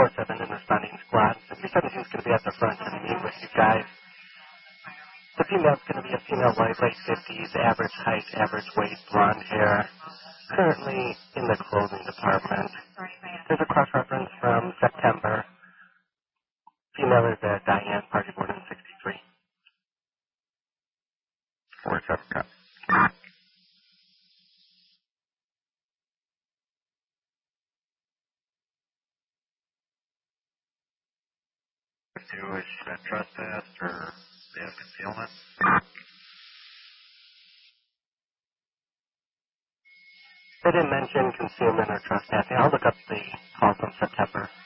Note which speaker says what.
Speaker 1: 4-7 in responding squad. The 317 is going to be at the front to meet with you guys. The female's going to be a female white, late 50s, average height, average weight, blonde hair. Currently in the clothing department. There's a cross-reference from September. Female is Diane, party born in 63.
Speaker 2: 4-7, cut. Is she been trust test or they have concealment?
Speaker 1: They didn't mention concealment or trespassing. I'll look up the call from September.